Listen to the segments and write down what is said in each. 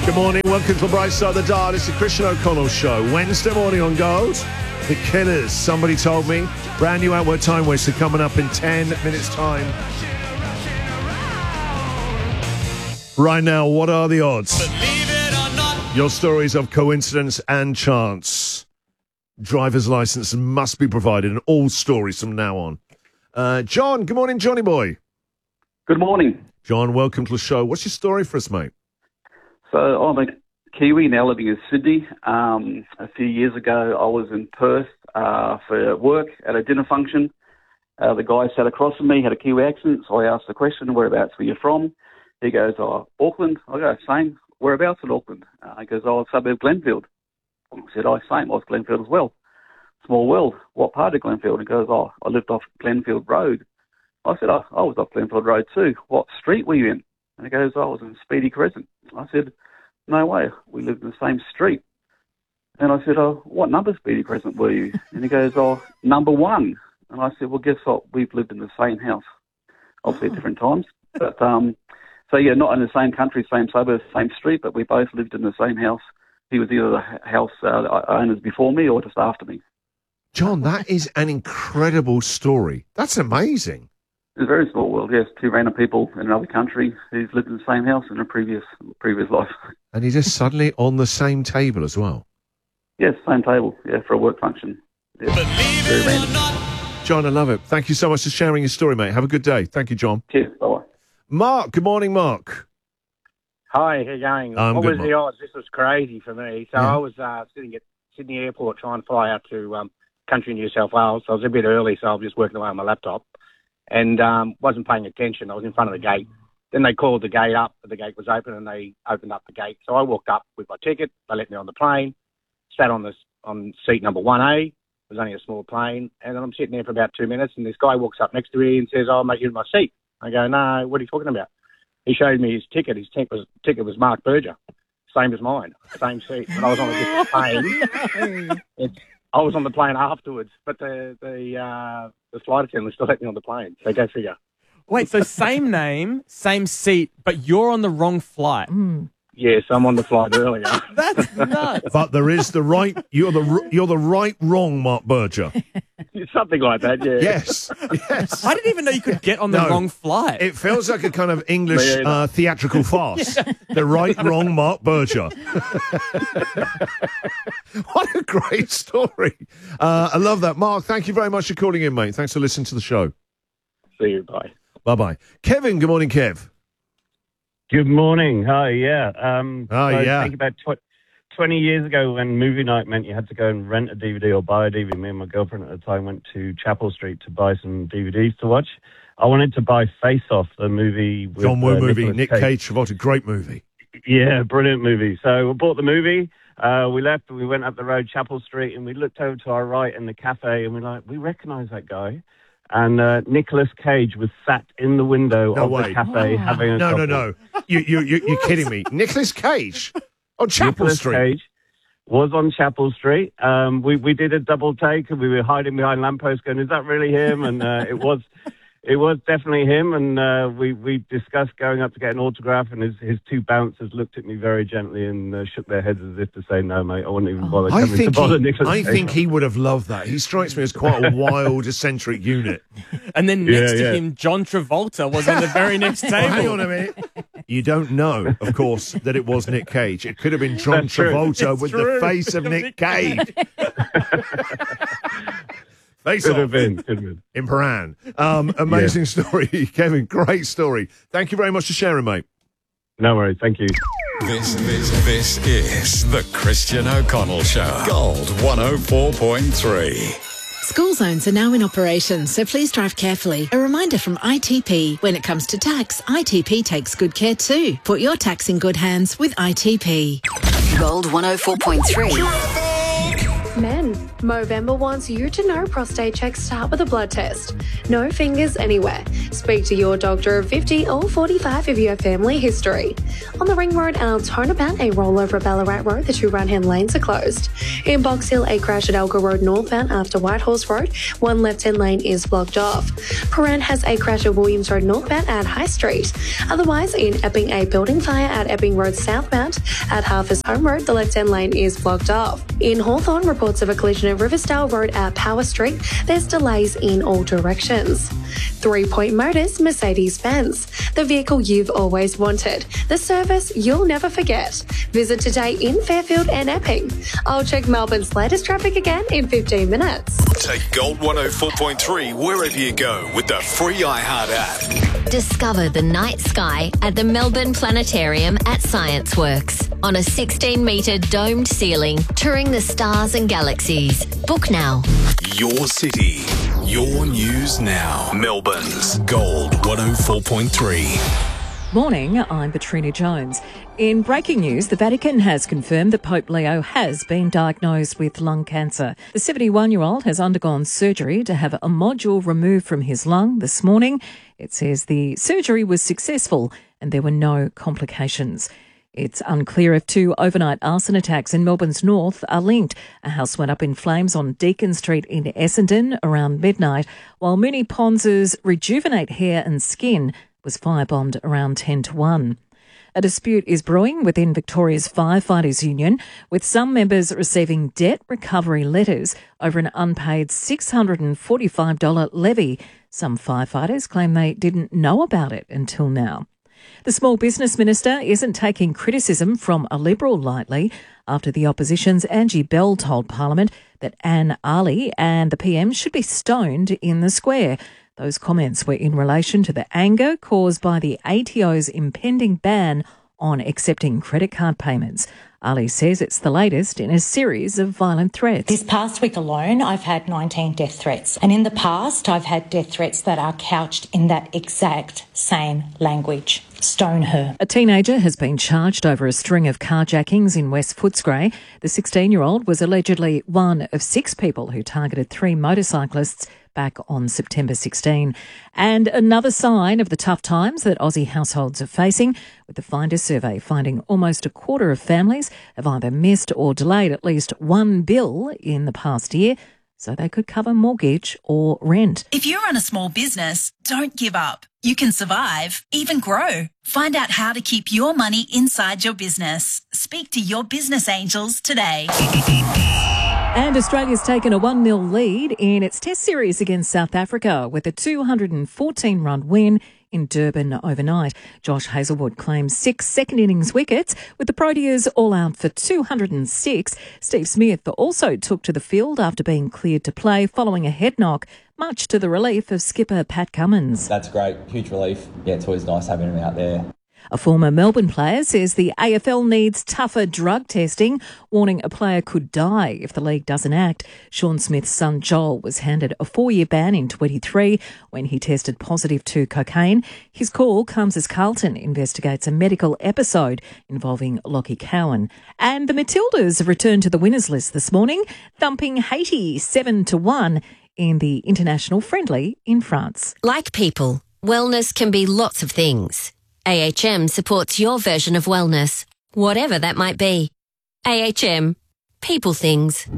Good morning, welcome to the bright side of the dial. It's the Christian O'Connell Show. Wednesday morning on Gold. The Killers, somebody told me. Brand new Outward Time Waster coming up in 10 minutes' time. Right now, what are the odds? Believe it or not. Your stories of coincidence and chance. Driver's license must be provided in all stories from now on. John, good morning, Johnny boy. Good morning. John, welcome to the show. What's your story for us, mate? So I'm a Kiwi now living in Sydney. A few years ago, I was in Perth for work at a dinner function. The guy sat across from me, had a Kiwi accent, so I asked the question, whereabouts were you from? He goes, Auckland. I go, same. Whereabouts in Auckland? He goes, suburb Glenfield. I said, same. I was Glenfield as well. Small world. What part of Glenfield? He goes, I lived off Glenfield Road. I said, I was off Glenfield Road too. What street were you in? And he goes, I was in Speedy Crescent. I said, no way. We lived in the same street. And I said, what number Speedy Crescent were you? And he goes, number 1. And I said, well, guess what? We've lived in the same house. Obviously at different times. But, so yeah, not in the same country, same suburb, same street, but we both lived in the same house. He was either the house owners before me or just after me. John, that is an incredible story. That's amazing. It's a very small world, yes. 2 random people in another country who've lived in the same house in a previous life. And you're just suddenly on the same table as well. Yes, same table, yeah, for a work function. Yeah. Very random. John, I love it. Thank you so much for sharing your story, mate. Have a good day. Thank you, John. Cheers, bye-bye. Mark, good morning, Mark. Hi, how you going? What was the odds? This was crazy for me. So I was sitting at Sydney Airport trying to fly out to country New South Wales. So I was a bit early, so I was just working away on my laptop and wasn't paying attention. I was in front of the gate. Then they called the gate up. The gate was open and they opened up the gate. So I walked up with my ticket. They let me on the plane, sat on seat number 1A. It was only a small plane. And then I'm sitting there for about 2 minutes and this guy walks up next to me and says, mate, you're in my seat. I go, no, what are you talking about? He showed me his ticket. His ticket was Mark Berger, same as mine, same seat. But I was on a different plane. I was on the plane afterwards, but the flight attendant still let me on the plane. So go figure. Wait, so same name, same seat, but you're on the wrong flight. Yes, I'm on the flight earlier. That's nuts. But there is the right. You're the right wrong Mark Berger. Something like that, yeah. Yes. I didn't even know you could get on the wrong flight. It feels like a kind of English theatrical farce. The right wrong Mark Berger. What a great story. I love that. Mark, thank you very much for calling in, mate. Thanks for listening to the show. See you, bye. Bye-bye. Kevin, good morning, Kev. Good morning. Hi, yeah. yeah. I think about 20 years ago when movie night meant you had to go and rent a DVD or buy a DVD, me and my girlfriend at the time went to Chapel Street to buy some DVDs to watch. I wanted to buy Face Off, the movie with John Woo movie, Nicolas Nick Cage, Travolta, great movie. Yeah, brilliant movie. So we bought the movie, we left, we went up the road, Chapel Street, and we looked over to our right in the cafe, and we're like, we recognise that guy. And Nicolas Cage was sat in the window of the cafe having a coffee. No. You're kidding me. Nicolas Cage on Chapel Street. Nicolas Cage was on Chapel Street. We did a double take and we were hiding behind lampposts going, is that really him? And it was definitely him. And we discussed going up to get an autograph, and his 2 bouncers looked at me very gently and shook their heads as if to say, no, mate, I wouldn't even bother coming to bother Nicolas Cage. I think he would have loved that. He strikes me as quite a wild, eccentric unit. And then next to him, John Travolta was on the very next table. Well, hang on a minute. You don't know, of course, that it was Nick Cage. It could have been John Travolta with the face of Nick Cage. Face Could Off have been. in Paran. Amazing story, Kevin. Great story. Thank you very much for sharing, mate. No worries. Thank you. This is the Christian O'Connell Show. Gold 104.3. School zones are now in operation, so please drive carefully. A reminder from ITP. When it comes to tax, ITP takes good care too. Put your tax in good hands with ITP. Gold 104.3. Men, Movember wants you to know prostate checks start with a blood test. No fingers anywhere. Speak to your doctor of 50 or 45 if you have family history. On the Ring Road and Altona bound, a rollover at Ballarat Road, the two right-hand lanes are closed. In Box Hill, a crash at Elgar Road northbound after Whitehorse Road, one left-hand lane is blocked off. Paran has a crash at Williams Road northbound at High Street. Otherwise, in Epping, a building fire at Epping Road southbound. At Harvest Home Road, the left-hand lane is blocked off. In Hawthorn, reports of a collision at Riversdale Road at Power Street. There's delays in all directions. 3 Point Motors, Mercedes-Benz. The vehicle you've always wanted. The service you'll never forget. Visit today in Fairfield and Epping. I'll check Melbourne's latest traffic again in 15 minutes. Take Gold 104.3 wherever you go with the free iHeart app. Discover the night sky at the Melbourne Planetarium at ScienceWorks. On a 16-metre domed ceiling, touring the stars and galaxies. Book now. Your city, your news now. Melbourne's Gold 104.3. Morning, I'm Katrina Jones. In breaking news, the Vatican has confirmed that Pope Leo has been diagnosed with lung cancer. The 71-year-old has undergone surgery to have a module removed from his lung this morning. It says the surgery was successful and there were no complications. It's unclear if 2 overnight arson attacks in Melbourne's north are linked. A house went up in flames on Deacon Street in Essendon around midnight, while Moonee Pons' Rejuvenate Hair and Skin was firebombed around 10 to 1. A dispute is brewing within Victoria's Firefighters Union, with some members receiving debt recovery letters over an unpaid $645 levy. Some firefighters claim they didn't know about it until now. The Small Business Minister isn't taking criticism from a Liberal lightly after the opposition's Angie Bell told Parliament that Anne Ali and the PM should be stoned in the square. Those comments were in relation to the anger caused by the ATO's impending ban on accepting credit card payments. Ali says it's the latest in a series of violent threats. This past week alone, I've had 19 death threats. And in the past, I've had death threats that are couched in that exact same language. Stone her. A teenager has been charged over a string of carjackings in West Footscray. The 16-year-old was allegedly one of 6 people who targeted 3 motorcyclists back on September 16. And another sign of the tough times that Aussie households are facing, with the Finder survey finding almost a quarter of families have either missed or delayed at least one bill in the past year so they could cover mortgage or rent. If you run a small business, don't give up. You can survive, even grow. Find out how to keep your money inside your business. Speak to your business angels today. And Australia's taken a 1-0 lead in its Test series against South Africa with a 214-run win in Durban overnight. Josh Hazelwood claims 6 second-innings wickets, with the Proteas all out for 206. Steve Smith also took to the field after being cleared to play following a head knock, much to the relief of skipper Pat Cummins. That's great. Huge relief. Yeah, it's always nice having him out there. A former Melbourne player says the AFL needs tougher drug testing, warning a player could die if the league doesn't act. Sean Smith's son Joel was handed a 4-year ban in 23 when he tested positive to cocaine. His call comes as Carlton investigates a medical episode involving Lockie Cowan. And the Matildas returned to the winners list this morning, thumping Haiti 7-1 in the international friendly in France. Like people, wellness can be lots of things. AHM supports your version of wellness, whatever that might be. AHM, people things.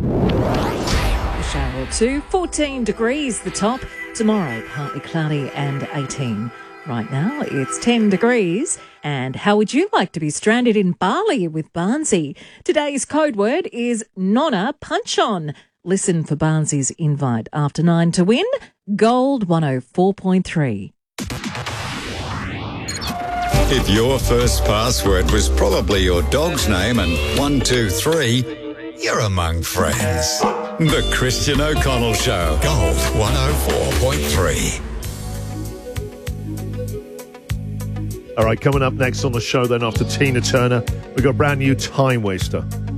A shower or two, 14 degrees the top. Tomorrow, partly cloudy and 18. Right now, it's 10 degrees. And how would you like to be stranded in Bali with Barnsey? Today's code word is Nonna Punch On. Listen for Barnsey's invite after 9 to win Gold 104.3. If your first password was probably your dog's name and 123, you're among friends. The Christian O'Connell Show. Gold 104.3. All right, coming up next on the show then after Tina Turner, we've got a brand new Time Waster.